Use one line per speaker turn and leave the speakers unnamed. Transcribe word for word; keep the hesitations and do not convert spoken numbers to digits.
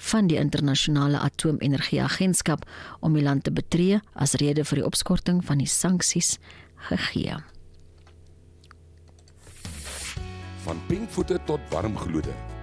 van die internasionale atoomenergieagentskap om die land te betree as rede vir die opskorting van die sanksies gegee.
Van pinkvoete tot warmgloede.